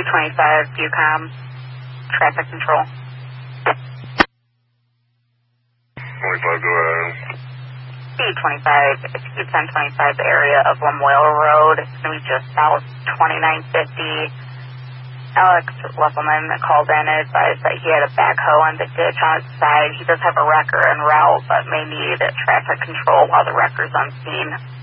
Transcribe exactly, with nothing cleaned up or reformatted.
twenty-five, Bucom, traffic control. twenty-five, go ahead. C twenty-five, if you ten twenty-five, the area of Lamoille Road, it's going to be just south twenty-nine fifty. Alex Lesselman called in and advised that he had a backhoe on the ditch on his side. He does have a wrecker en route, but may need traffic control while the wrecker's unseen.